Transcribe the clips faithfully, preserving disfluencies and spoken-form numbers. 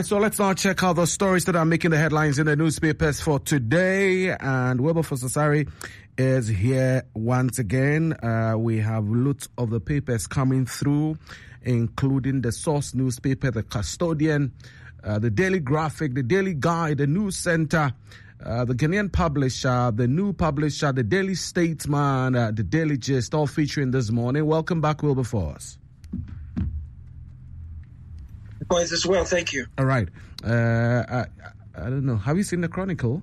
right, so let's now check out the stories that are making the headlines in the newspapers for today. And Wilberforce Osari is here once again. Uh, we have lots of the papers coming through, including the Source newspaper, the Custodian, uh, the Daily Graphic, the Daily Guide, the News Center, uh, the Ghanaian Publisher, the New Publisher, the Daily Statesman, uh, the Daily Gist, all featuring this morning. Welcome back, Wilberforce. Boys as well, thank you. All right. Uh, I, I don't know. Have you seen the Chronicle?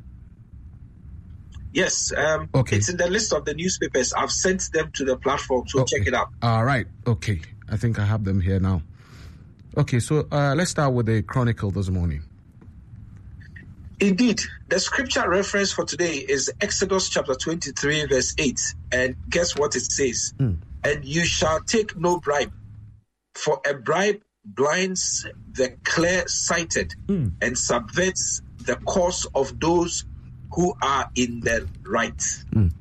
Yes. Um, okay. It's in the list of the newspapers. I've sent them to the platform, so okay. Check it out. All right. Okay. I think I have them here now. Okay, so uh, let's start with the Chronicle this morning. Indeed. The scripture reference for today is Exodus chapter twenty-three, verse eight. And guess what it says? Mm. And you shall take no bribe, for a bribe blinds the clear-sighted mm. and subverts the cause of those who are in the right. Mm.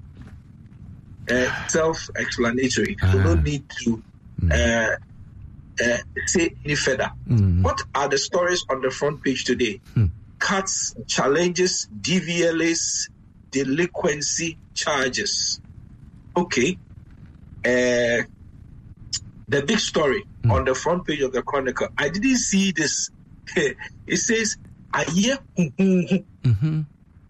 Uh, self-explanatory. Ah. You don't need to mm. uh, uh, say any further. Mm. What are the stories on the front page today? Mm. Cuts, challenges, D V L As, delinquency charges. Okay. Uh, the big story mm. on the front page of the Chronicle. I didn't see this. It says, Aye, mm-hmm.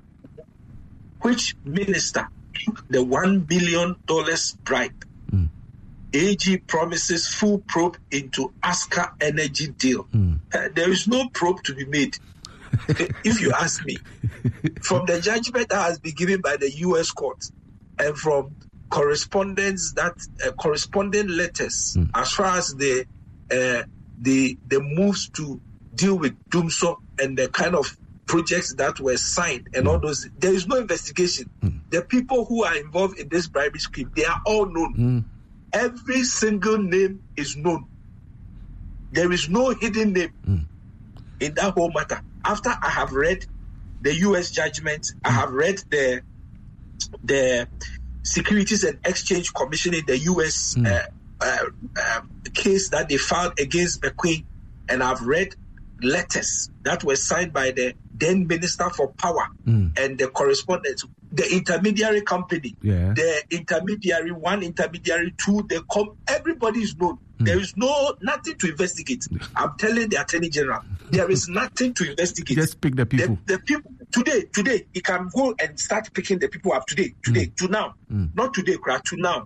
which minister took the one billion dollars bribe? Mm. A G promises full probe into Asker Energy deal. Mm. Uh, there is no probe to be made, if you ask me. From the judgment that has been given by the U S court and from correspondence that uh, corresponding letters mm. as far as the uh, the the moves to deal with Dumso and the kind of projects that were signed and mm. all those, there is no investigation. Mm. The people who are involved in this bribery scheme, they are all known. Mm. Every single name is known. There is no hidden name mm. in that whole matter. After I have read the U S judgment, mm. I have read the the Securities and Exchange Commission in the U S mm. uh, uh, uh, case that they filed against McQueen, and I've read letters that were signed by the then Minister for Power mm. and the correspondents, the intermediary company, yeah. the intermediary one, intermediary two, they come, everybody is known. Mm. There is no nothing to investigate. I'm telling the Attorney General, there is nothing to investigate. Just pick the people. The, the people today, today, he can go and start picking the people up today, today, mm. to now. Mm. Not today, crap, to now.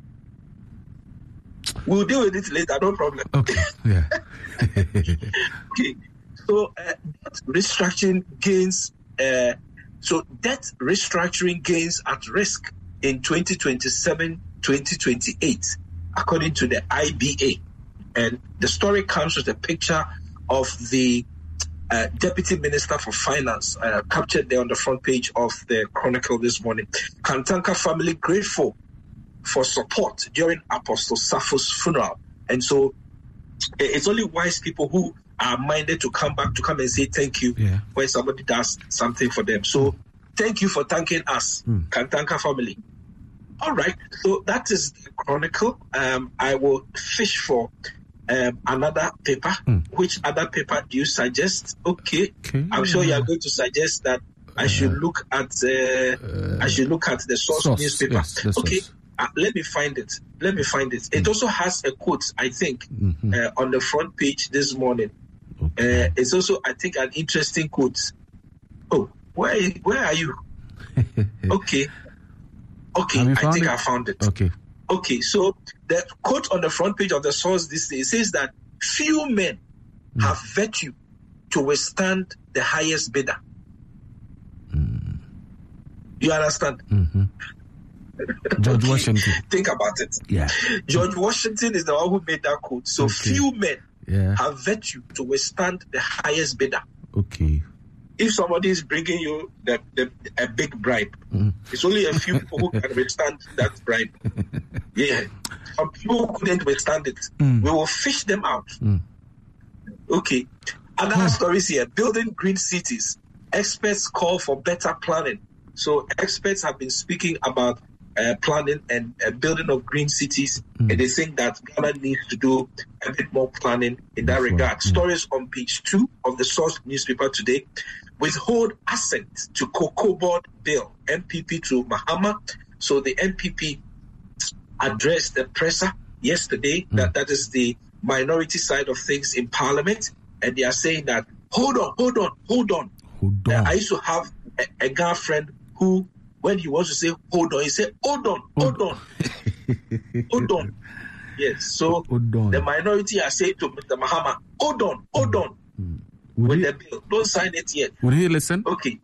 We'll deal with it later, no problem. Okay, yeah. Okay, so uh, debt restructuring gains, uh, so debt restructuring gains at risk in twenty twenty-seven twenty twenty-eight, according to the I B A. And the story comes with a picture of the uh, Deputy Minister for Finance, uh, captured there on the front page of the Chronicle this morning. Kantanka family grateful for support during Apostle Sappho's funeral. And so it's only wise people who are minded to come back to come and say thank you yeah. when somebody does something for them. So thank you for thanking us, mm. Kantanka family. All right, so that is the Chronicle. Um, I will fish for um, another paper. Mm. Which other paper do you suggest? Okay, okay. I'm sure you are going to suggest that I should look at uh, uh, I should look at the Source, source newspaper. Yes, okay. Source. Uh, let me find it. Let me find it. It mm. also has a quote, I think, mm-hmm. uh, on the front page this morning. Okay. Uh, it's also, I think, an interesting quote. Oh, where where are you? Okay. Okay, I think it? I found it. Okay. Okay, so the quote on the front page of the Source this day says that few men mm. have virtue to withstand the highest bidder. Mm. You understand? Mm-hmm. George okay. Washington. Think about it. Yeah. George Washington is the one who made that quote. So okay. few men yeah. have virtue to withstand the highest bidder. Okay. If somebody is bringing you the, the, a big bribe, mm. it's only a few people who can withstand that bribe. Yeah. Some people who couldn't withstand it. Mm. We will fish them out. Mm. Okay. Another mm. stories here. Building green cities. Experts call for better planning. So experts have been speaking about uh, planning and uh, building of green cities. Mm. And they think that Ghana needs to do a bit more planning in that That's regard. Right. Mm. Stories on page two of the Source newspaper today. Withhold assent to Cocoa Board bill, M P P to Mahama. So the M P P addressed the presser yesterday. Mm. That that is the minority side of things in Parliament, and they are saying that hold on, hold on, hold on. Hold on. Uh, I used to have a, a girlfriend who, when he wants to say hold on, he said hold on, hold on, hold on. Yes. So on. The minority are saying to Mister Mahama, hold on, hold on. Mm. With he, the bill, don't sign it yet. Would he listen? Okay.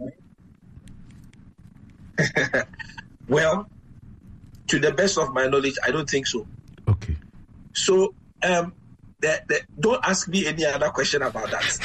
Well, to the best of my knowledge, I don't think so. Okay. So, um, the, the, don't ask me any other question about that.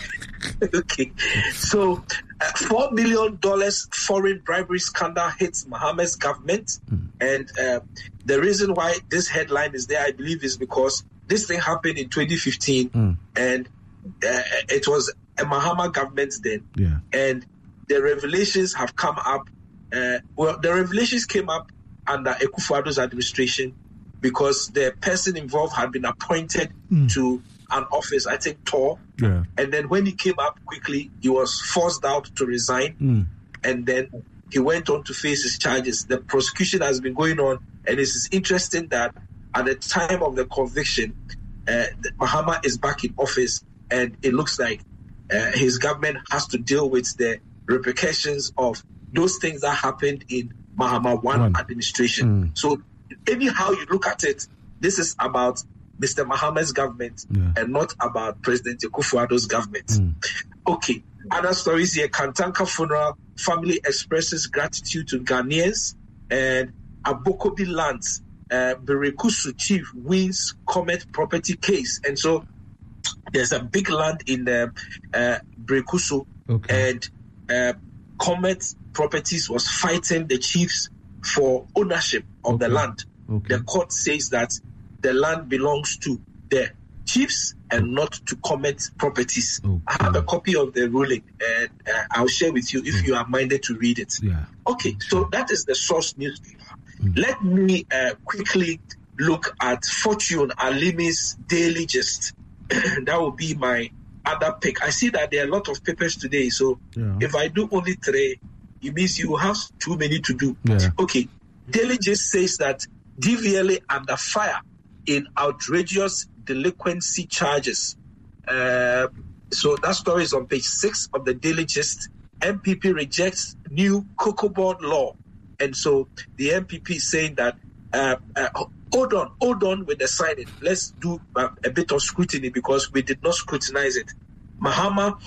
Okay. So, uh, four million dollars foreign bribery scandal hits Mahama's government. Mm. And uh, the reason why this headline is there, I believe, is because this thing happened in twenty fifteen. Mm. And uh, it was a Mahama government then. Yeah. And the revelations have come up. Uh, well, the revelations came up under Akufo-Addo's administration because the person involved had been appointed mm. to an office, I think, Tor. Yeah. And then when he came up quickly, he was forced out to resign. Mm. And then he went on to face his charges. The prosecution has been going on. And it is interesting that at the time of the conviction, uh, Mahama is back in office. And it looks like uh, his government has to deal with the repercussions of those things that happened in Mahama one, one. administration. Mm. So anyhow you look at it, this is about Mister Mahama's government yeah. and not about President Akufo-Addo's government. Mm. Okay, other stories here. Kantanka funeral, family expresses gratitude to Ghanaians. And Abokobi lands, uh, Berekusu chief wins Comet property case. And so there's a big land in uh, uh, Berekusu, okay. and uh, Comet Properties was fighting the chiefs for ownership of okay. the land. Okay. The court says that the land belongs to the chiefs and not to Comet Properties. Okay. I have a copy of the ruling, and uh, I'll share with you if mm. you are minded to read it. Yeah. Okay, so that is the Source newspaper. Mm. Let me uh, quickly look at Fortune Alimi's Daily Gist. That will be my other pick. I see that there are a lot of papers today, so yeah. if I do only three, it means you have too many to do. Yeah. Okay, Daily Gist says that D V L A under fire in outrageous delinquency charges. Uh, so that story is on page six of the Daily Gist. M P P rejects new Cocoa Board law, and so the M P P is saying that uh, uh, hold on, hold on with the signing. Let's do uh, a bit of scrutiny because we did not scrutinize it. Mahama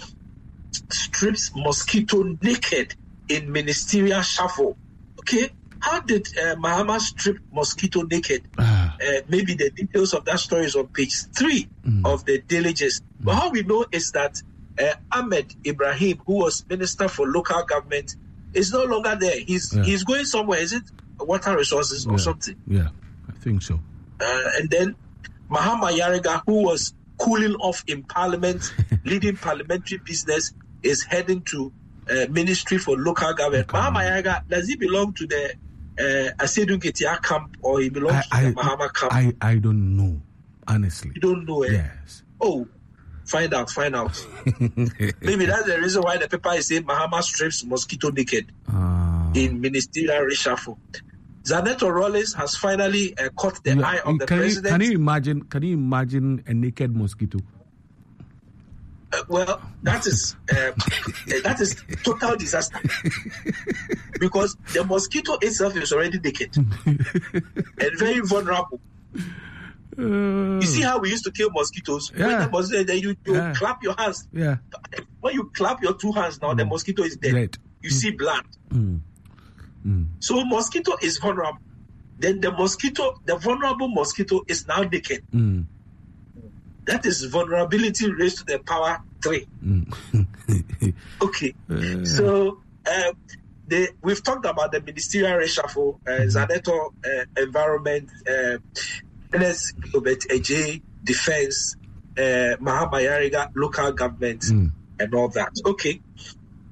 strips mosquito naked in ministerial shuffle. Okay, how did uh, Mahama strip mosquito naked? Uh, uh, maybe the details of that story is on page three mm. of the Daily Gist. Mm. But how we know is that uh, Ahmed Ibrahim, who was Minister for Local Government, is no longer there. He's yeah. he's going somewhere. Is it water resources or yeah. something? Yeah, I think so. Uh, and then Mahama Yariga, who was cooling off in Parliament, leading parliamentary business, is heading to uh, Ministry for Local Government. Okay. Mahama Yariga, does he belong to the uh, Asedu Getia camp or he belongs I, to the I, Mahama camp? I, I don't know, honestly. You don't know, eh? Yes. Oh, find out, find out. Maybe that's the reason why the paper is saying Mahama strips mosquito naked uh, in ministerial reshuffle. Zaneto Rollins has finally uh, caught the yeah, eye of the can president. You, can you imagine? Can you imagine a naked mosquito? Uh, well, that is uh, that is total disaster because the mosquito itself is already naked and very vulnerable. Uh, you see how we used to kill mosquitoes? Yeah. When the mosquito, then you, you yeah. clap your hands. Yeah. When you clap your two hands now, mm. the mosquito is dead. Dead. You mm. see blood. Mm. Mm. So mosquito is vulnerable. Then the mosquito, the vulnerable mosquito is now naked. Mm. That is vulnerability raised to the power three. Mm. Okay. Uh. So uh, the, we've talked about the ministerial reshuffle, uh, mm. Zaneto uh, environment, uh, N S Gilbert Ejay, defense, uh, Mahama Yariga, local government, mm. and all that. Okay.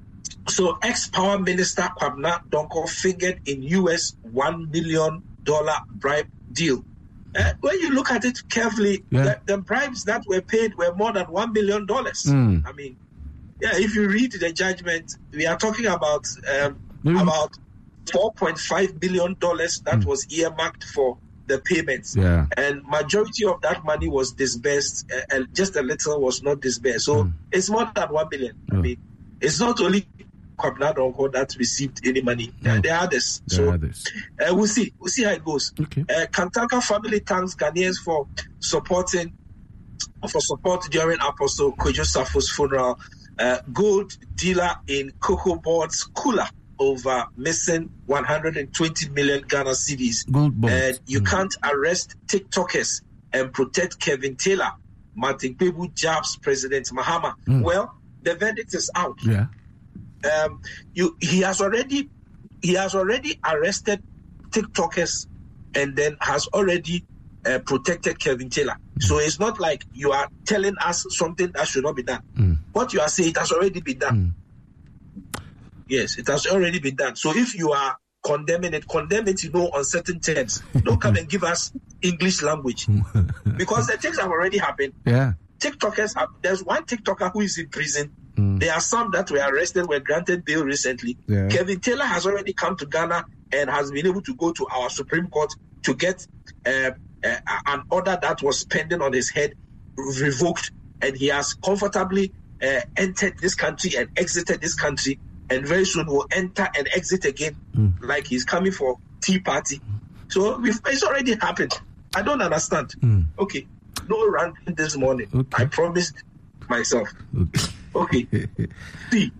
So ex-Power Minister Kwabena Donkor fingered in U S one million dollars bribe deal. Uh, when you look at it carefully, yeah. the, the bribes that were paid were more than one million dollars. Mm. I mean, yeah, if you read the judgment, we are talking about um, about four point five billion dollars that mm. was earmarked for the payments. Yeah. And majority of that money was disbursed, uh, and just a little was not disbursed. So mm. it's more than one billion. Yeah. I mean, it's not only Kwabena Donkor that received any money. No. Uh, there are others. There so are others. Uh, we'll see. We'll see how it goes. Okay. Uh, Kantanka family thanks Ghanaians for supporting for support during Apostle Kojo Safo's funeral. Uh, gold dealer in Cocoa Board's cooler over missing one hundred twenty million Ghana cedis. Gold board. And you mm. can't arrest TikTokers and protect Kevin Taylor. Martin Kpebu jabs President Mahama. Mm. Well, the verdict is out. Yeah. Um, you he has already he has already arrested TikTokers and then has already uh, protected Kevin Taylor. Mm. So it's not like you are telling us something that should not be done. Mm. What you are saying, it has already been done. Mm. Yes, it has already been done. So if you are condemning it, condemn it, you know, on certain terms. Don't come and give us English language because the things have already happened. Yeah. TikTokers have, there's one TikToker who is in prison. Mm. There are some that were arrested, were granted bail recently. Yeah. Kevin Taylor has already come to Ghana and has been able to go to our Supreme Court to get uh, uh, an order that was pending on his head revoked. And he has comfortably uh, entered this country and exited this country. And very soon will enter and exit again, mm. like he's coming for Tea Party. So we've, it's already happened. I don't understand. Mm. Okay. No ranting this morning. Okay. I promised myself. Okay. Okay. See,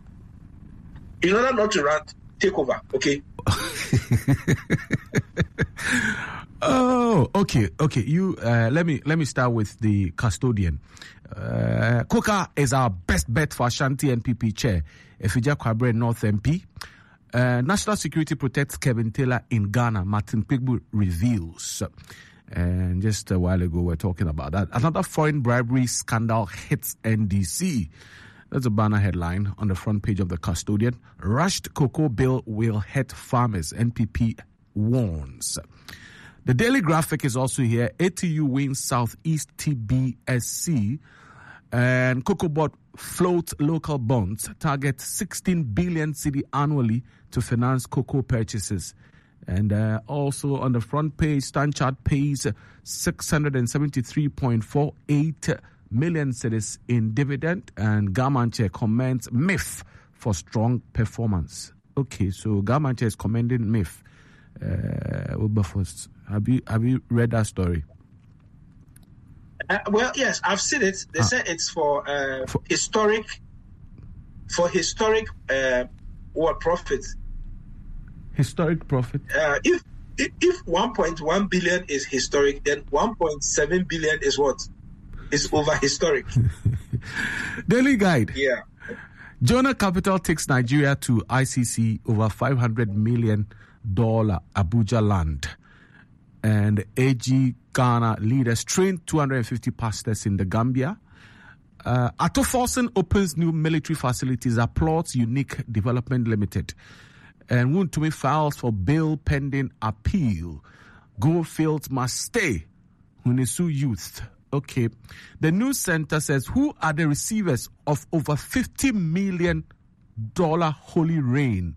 in order not to rant, take over. Okay. Oh, okay, okay. You uh, let me let me start with the custodian. Uh, Coca is our best bet for Ashanti N P P chair. Efija Kwabre North M P. Uh, National security protects Kevin Taylor in Ghana. Martin Kpebu reveals. And just a while ago, we we're talking about that. Another foreign bribery scandal hits N D C. That's a banner headline on the front page of the Custodian. Rushed cocoa bill will hurt farmers. N P P warns. The Daily Graphic is also here. A T U wins Southeast T B S C. And Cocoa Board float local bonds. Target sixteen billion cedi annually to finance cocoa purchases. And uh, also on the front page, Stanchart pays six hundred seventy-three point four eight million cedis in dividend. And Gamanche commends M I F for strong performance. Okay, so Gamanche is commending M I F. Uh, Wilberforce, have you have you read that story? Uh, well, yes, I've seen it. They ah. said it's for, uh, for historic, for historic uh, what profit? Historic profit. Uh, if if one point one billion is historic, then one point seven billion is what? Is over historic. Daily Guide. Yeah. Jonah Capital takes Nigeria to I C C over five hundred million dollars Abuja land. And A G Ghana leaders train two hundred fifty pastors in the Gambia. Uh, Ato Forsen opens new military facilities, applauds Unique Development Limited. And Wuntumi files for bail pending appeal. Goldfields must stay. Hunisu youth. Okay. The news center says, who are the receivers of over fifty million dollars holy rain?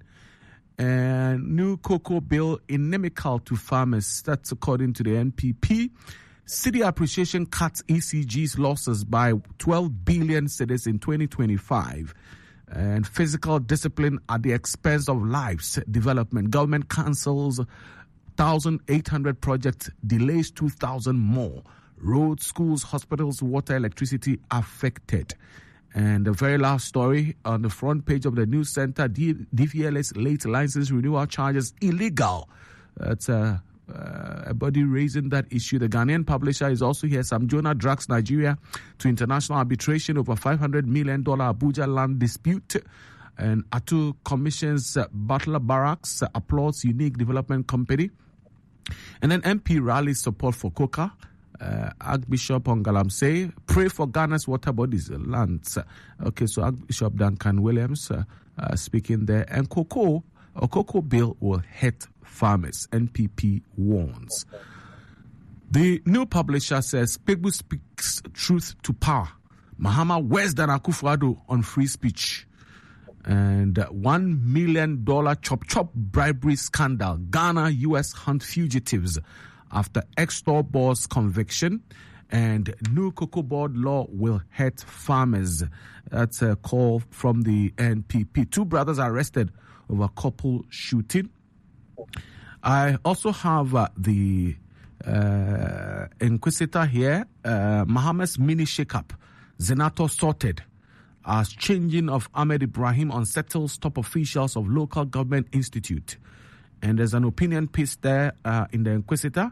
And new cocoa bill inimical to farmers. That's according to the N P P. City appreciation cuts E C G's losses by twelve billion cedis in twenty twenty-five. And physical discipline at the expense of lives development. Government cancels one thousand eight hundred projects, delays two thousand more. Roads, schools, hospitals, water, electricity affected. And the very last story on the front page of the news center, D V L S late license renewal charges illegal. That's a, uh, a body raising that issue. The Ghanaian publisher is also here. Sam Jonah drags Nigeria to international arbitration over five hundred million dollars Abuja land dispute. And Atu commissions uh, Butler Barracks, uh, applauds Unique Development Company. And then M P rallies support for Coca. Uh, Archbishop on Galamsey, pray for Ghana's water bodies, lands. Okay, so Archbishop Duncan Williams uh, uh, speaking there. And cocoa, a cocoa bill will hit farmers, N P P warns. The new publisher says, Pegbu speaks truth to power. Mahama worse than Akufo-Addo on free speech. And uh, one million dollar chop chop bribery scandal. Ghana, U S hunt fugitives after ex-store boss conviction. And new cocoa board law will hurt farmers. That's a call from the N P P. Two brothers arrested over couple shooting. I also have uh, the uh, Inquisitor here. Uh, Mohammed's mini shake-up. Zenato sorted as changing of Ahmed Ibrahim unsettles top officials of local government institute. And there's an opinion piece there uh, in the Inquisitor.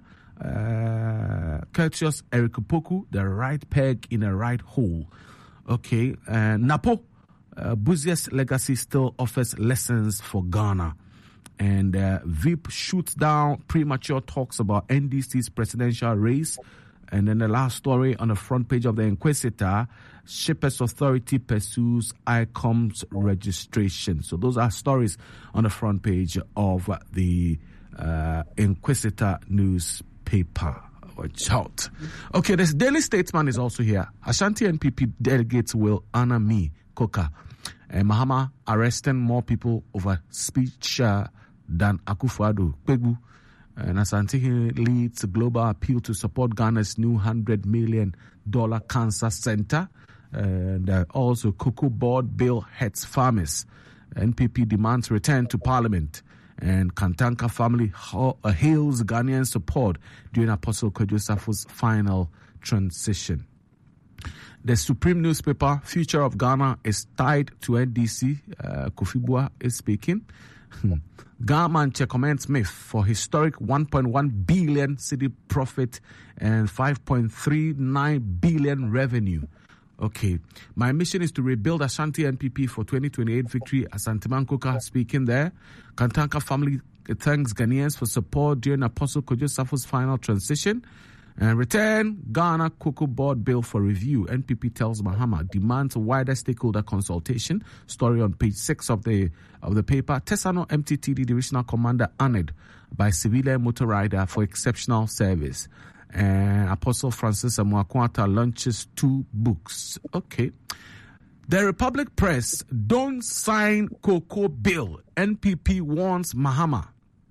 Uh, courteous Eric Opoku, the right peg in a right hole. Okay, uh, Napo, uh, Buzia's legacy still offers lessons for Ghana. And uh, V I P shoots down premature talks about N D C's presidential race. And then the last story on the front page of the Inquisitor, Shippers Authority pursues I COM's registration. So those are stories on the front page of the uh, Inquisitor newspaper. Watch out. Okay, this Daily Statesman is also here. Ashanti N P P delegates will honor me, Coca. And Mahama arresting more people over speech uh, than Akufo-Addo. Pegbu. And Asante leads a global appeal to support Ghana's new one hundred million dollars cancer center. And uh, also, Cocoa Board bill hurts farmers. N P P demands return to parliament. And Kantanka family hails Ghanaian support during Apostle Kwadwo Safo's final transition. The Supreme newspaper, Future of Ghana, is tied to N D C. Uh, Kofi Bua is speaking. Garmanche commends Smith for historic one point one billion cedi profit and five point three nine billion revenue. Okay, my mission is to rebuild Ashanti N P P for twenty twenty-eight victory. Asante Mankoka speaking there. Kantanka family thanks Ghanaians for support during Apostle Kwadwo Safo's final transition. And return Ghana Cocoa Board bill for review. N P P tells Mahama demands wider stakeholder consultation. Story on page six of the of the paper. Tesano M T T D Divisional Commander honored by civilian motor rider for exceptional service. And Apostle Francis Amuakwata launches two books. Okay. The Republic Press, don't sign Cocoa Bill. N P P warns Mahama.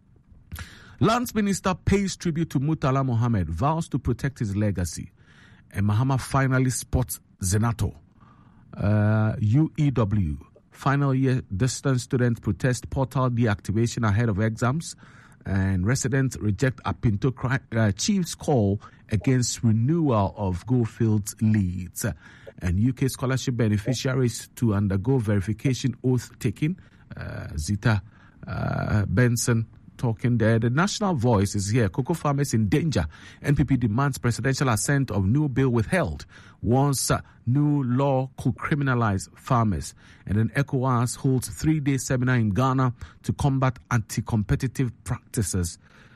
Lands Minister pays tribute to Murtala Mohammed, vows to protect his legacy. And Mahama finally spots Zenato. Uh, U E W, final year distance students protest portal deactivation ahead of exams. And residents reject Apinto uh, chief's call against renewal of Goldfield's leads. And U K scholarship beneficiaries to undergo verification oath taking. Uh, Zita uh, Benson talking there. The national voice is here. Cocoa farmers in danger. N P P demands presidential assent of new bill withheld. Once uh, new law could criminalize farmers. And then ECOWAS holds three-day seminar in Ghana to combat anti-competitive practices.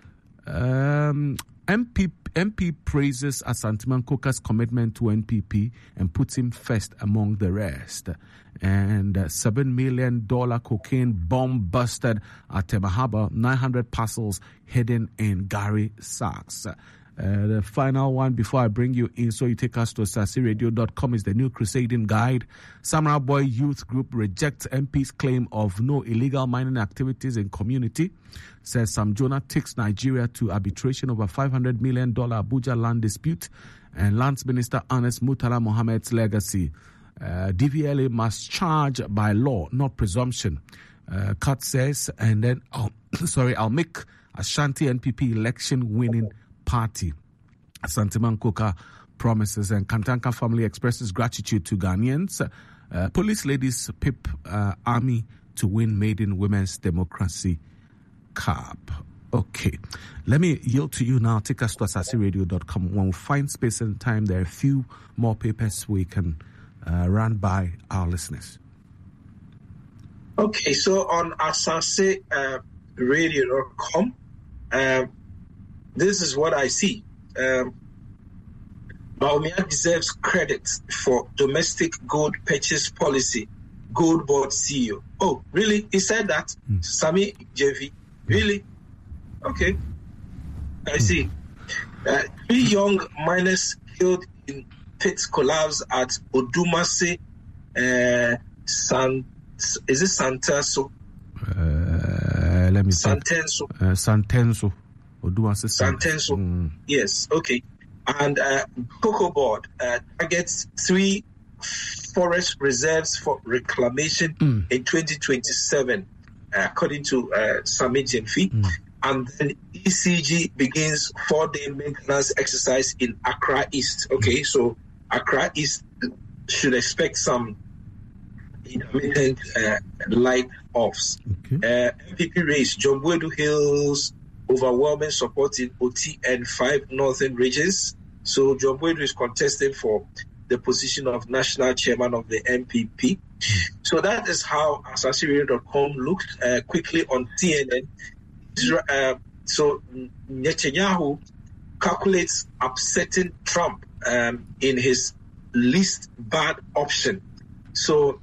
Um, M P, M P praises Asante Mankoka's commitment to N P P and puts him first among the rest. And uh, seven million dollars cocaine bomb busted at Temahaba, nine hundred parcels hidden in Gary sacks. Uh, the final one before I bring you in, so you take us to sasi radio dot com, is the new Crusading Guide. Samurai Boy Youth Group rejects M P's claim of no illegal mining activities in community. Says Sam Jonah takes Nigeria to arbitration over five hundred million dollars Abuja land dispute. And Lands Minister honors Murtala Mohammed's legacy. Uh, D V L A must charge by law, not presumption. Uh, Cut says, and then, oh, sorry, I'll make Ashanti N P P election winning party. Asante Mankoka promises, and Kantanka family expresses gratitude to Ghanaians. Uh, police ladies pip uh, army to win maiden women's democracy cup. Okay, let me yield to you now. Take us to sasi radio dot com. When we find space and time, there are a few more papers we can uh, run by our listeners. Okay, so on asasi radio dot com, uh, this is what I see. Um, Bawumia deserves credit for domestic gold purchase policy. Gold board C E O. Oh, really? He said that? Mm. Sami J V. Really? Okay. I see. Uh, three young miners killed in pit collapse at Odumase, uh, San, is it Santenso? Uh, let me Santenso. Uh, Santenso. Odumase Santenso. Mm. Yes, okay. And uh, Cocoa Board uh, targets three forest reserves for reclamation mm. in twenty twenty-seven, uh, according to uh, Sami Jemfi. Mm. And then E C G begins four-day maintenance exercise in Accra East. Okay, so Accra East should expect some intermittent uh, light offs. Okay. Uh, M P P race, John Boadu Hills overwhelming support in O T and five northern regions. So John Boadu is contesting for the position of national chairman of the M P P. So that is how Asase Radio dot com looked. Uh, quickly on C N N. Uh, so Netanyahu calculates upsetting Trump um, in his least bad option. So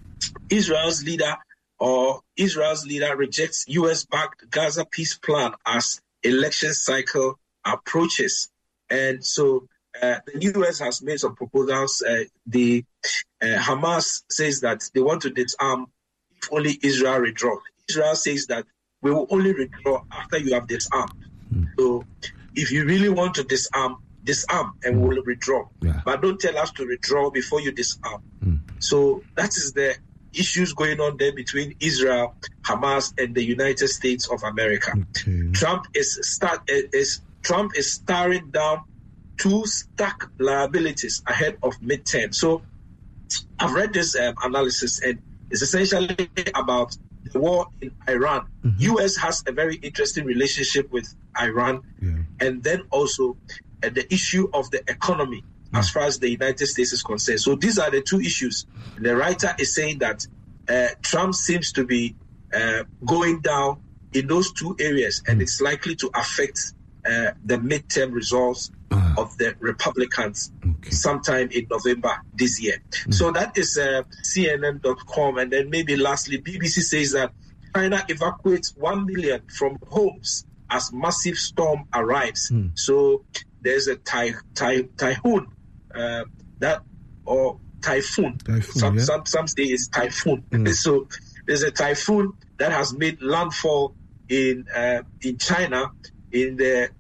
Israel's leader or Israel's leader rejects U S-backed Gaza peace plan as election cycle approaches. And so uh, the U S has made some proposals. Uh, the uh, Hamas says that they want to disarm if only Israel withdraws. Israel says that we will only withdraw after you have disarmed. Mm. So if you really want to disarm, disarm and mm. we'll withdraw. Yeah. But don't tell us to withdraw before you disarm. Mm. So that is the issues going on there between Israel, Hamas, and the United States of America. Okay. Trump is start is Trump is staring down two stack liabilities ahead of midterm. So I've read this um, analysis, and it's essentially about the war in Iran. Mm-hmm. U S has a very interesting relationship with Iran, yeah. and then also uh, the issue of the economy mm-hmm. as far as the United States is concerned. So these are the two issues. The writer is saying that uh, Trump seems to be uh, going down in those two areas, and mm-hmm. it's likely to affect uh, the midterm results uh, of the Republicans okay. sometime in November this year. Mm. So that is uh, C N N dot com. And then maybe lastly, B B C says that China evacuates one million from homes as massive storm arrives. Mm. So there's a ty- ty- typhoon uh, that or typhoon. typhoon some, yeah. some some say it's typhoon. Mm. So there's a typhoon that has made landfall in uh, in China, in the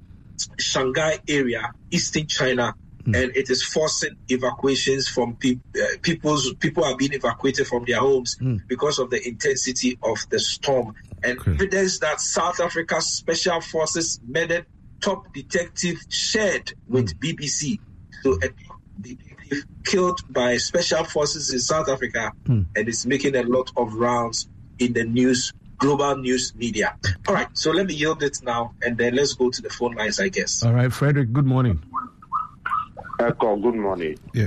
Shanghai area, eastern China, mm. and it is forcing evacuations from pe- uh, people's people are being evacuated from their homes mm. because of the intensity of the storm. And okay. evidence that South Africa's special forces murdered top detective shared with mm. B B C. So a detective killed by special forces in South Africa, mm. and it's making a lot of rounds in the news. Global news media. All right, so let me yield it now, and then let's go to the phone lines, I guess. All right, Frederick, good morning. Echo, good morning. Yeah.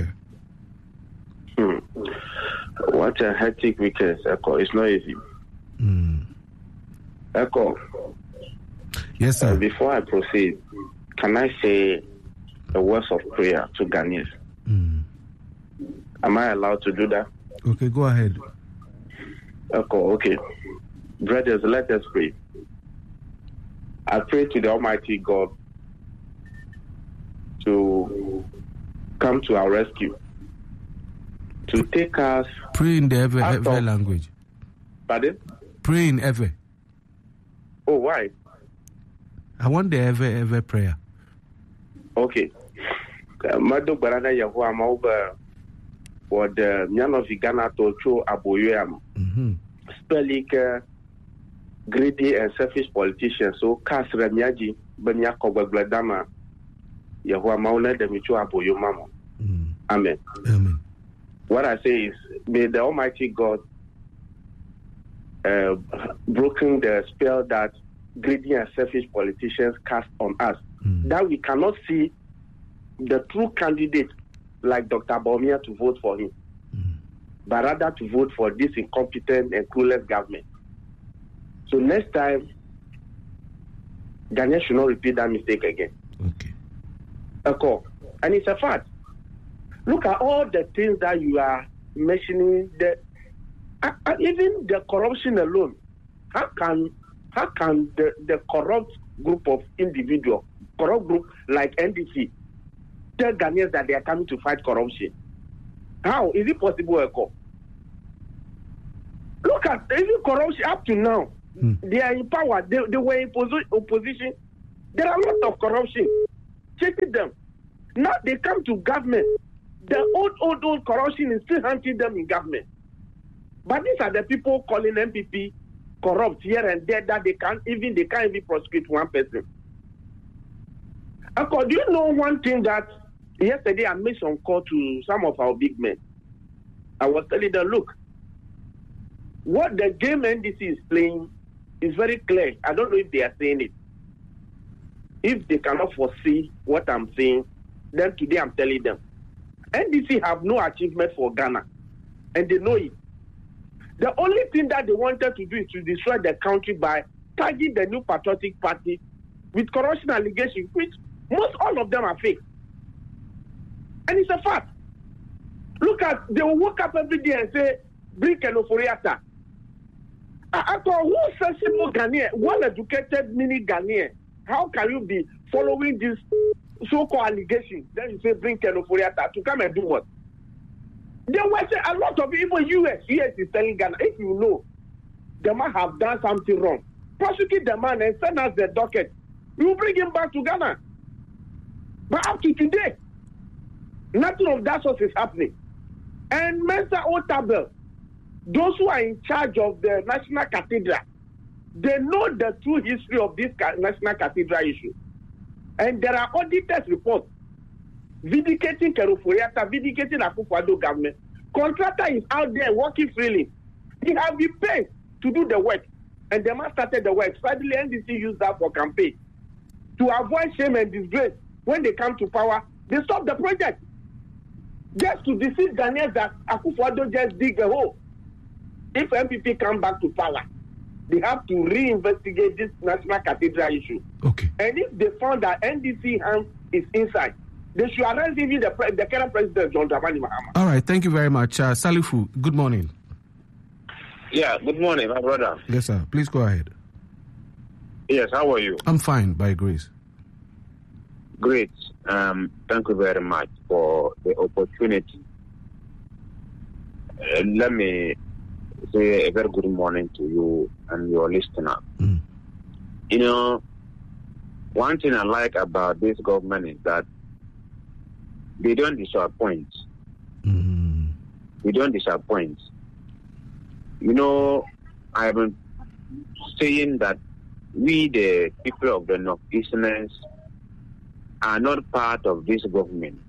Hmm. What a hectic weekend, Echo. It's not easy. Mm. Echo. Yes, sir. Uh, before I proceed, can I say a word of prayer to Ghanaians? Mm. Am I allowed to do that? Okay, go ahead. Echo, okay. Brothers, let us pray. I pray to the Almighty God to come to our rescue, to take us. Pray in the Ewe, Ewe language. Pardon? Pray in Ewe. Oh, why? I want the Ewe, Ewe prayer. Okay. Mado Barana Yahua Mauba or the Nyanovi Ghana to Cho Aboyam. Spelling. Greedy and selfish politicians, so Kas Ramyaji, Benya Kobagladama, Yahua Mauna, the Michu Aboyo Mama. Amen. Amen. What I say is, may the Almighty God uh, broken the spell that greedy and selfish politicians cast on us, mm. that we cannot see the true candidate like Doctor Bawumia to vote for him, mm. but rather to vote for this incompetent and clueless government. So next time, Ghana should not repeat that mistake again. Okay. Echo, And it's a fact. Look at all the things that you are mentioning. The, uh, uh, even the corruption alone. How can how can the, the corrupt group of individuals, corrupt group like N D C, tell Ghanaians that they are coming to fight corruption? How is it possible, Eko? Look at even corruption up to now. Mm. They are in power. They, they were in posi- opposition. There are a lot of corruption. Checking them. Now they come to government. The old, old, old corruption is still hunting them in government. But these are the people calling M P P corrupt here and there that they can't even they can't even prosecute one person. Eko, do you know one thing that yesterday I made some call to some of our big men? I was telling them, look, what the game N D C is playing is very clear. I don't know if they are saying it. If they cannot foresee what I'm saying, then today I'm telling them. N D C have no achievement for Ghana, and they know it. The only thing that they wanted to do is to destroy the country by tagging the New Patriotic Party with corruption allegations, which most all of them are fake. And it's a fact. Look at, they will wake up every day and say, bring Kenoforiata. After who sensible Ghanaian, well-educated mini Ghanaian, how can you be following this so-called allegation? Then you say, bring Kenoforiata to come and do what? There was a lot of even U S, U S is telling Ghana, if you know, the man have done something wrong, prosecute the man and send us the docket. We will bring him back to Ghana. But up to today, nothing of that sort is happening. And Mensa Otabel, those who are in charge of the National Cathedral, they know the true history of this National Cathedral issue. And there are auditors' reports vindicating Kenoforiata, vindicating Akufo-Addo government. Contractor is out there working freely. He has been paid to do the work. And the man started the work. Sadly, N D C used that for campaign. To avoid shame and disgrace, when they come to power, they stop the project. Just to deceive Ghanaians that Akufo-Addo just dig a hole. If M P P come back to power, they have to reinvestigate this National Cathedral issue. Okay. And if they found that N D C hand is inside, they should arrest even the, the current president, John Dramani Mahama. All right, thank you very much. Uh, Salifu, good morning. Yeah, good morning, my brother. Yes, sir. Please go ahead. Yes, how are you? I'm fine, by grace. Great. Um, thank you very much for the opportunity. Uh, let me say a very good morning to you and your listener. Mm. You know, one thing I like about this government is that they don't disappoint. Mm. They don't disappoint. You know, I've been saying that we, the people of the Northeasterners, are not part of this government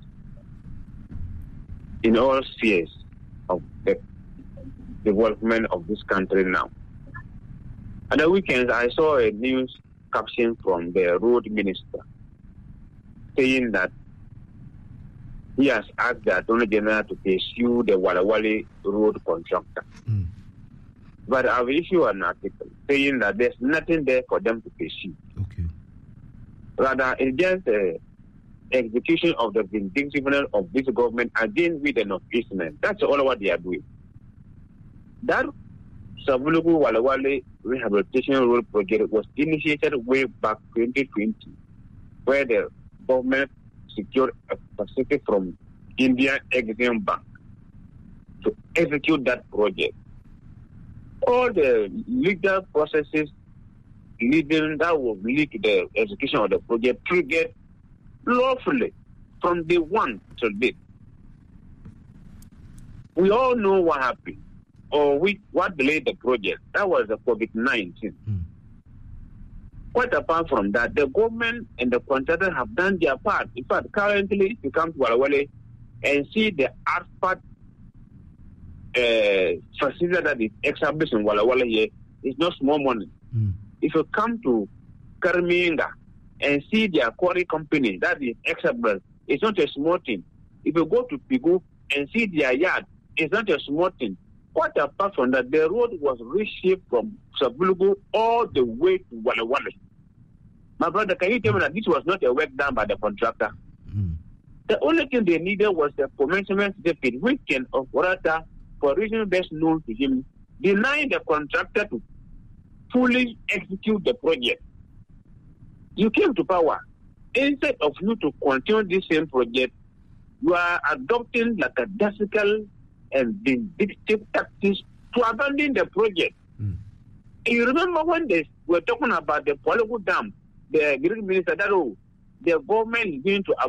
in all spheres of the development of this country now. On the weekend, I saw a news caption from the road minister saying that he has asked the Attorney General to pursue the Wale Wale road contractor. Mm. But I've issued an article saying that there's nothing there for them to pursue. Okay. Rather, it's just the execution of the vindictiveness of this government against with the Northeasterners. That's all what they are doing. That Sabulugu Wale Wale Rehabilitation Road Project was initiated way back twenty twenty, where the government secured a facility from Indian Exim Bank to execute that project. All the legal processes leading that will lead to the execution of the project triggered lawfully from day one till date. We all know what happened, or we, what delayed the project. That was the COVID nineteen. Mm. Quite apart from that, the government and the contractor have done their part. In fact, currently, if you come to Wale Wale and see the asphalt uh, facility that is established in Wale Wale here, it's not small money. Mm. If you come to Kariminga and see their quarry company that is established, it's not a small thing. If you go to Pigu and see their yard, it's not a small thing. Quite apart from that, the road was reshaped from Sabulugu all the way to Wale Wale. My brother, can you tell me that this was not a work done by the contractor? Mm. The only thing they needed was a commencement certificate, which can operator, for reasons best known to him, deny the contractor to fully execute the project. You came to power. Instead of you to continue this same project, you are adopting lackadaisical and vindictive tactics to abandon the project. Mm. You remember when they were talking about the Polewu Dam, the Greek minister that, oh, the government is going to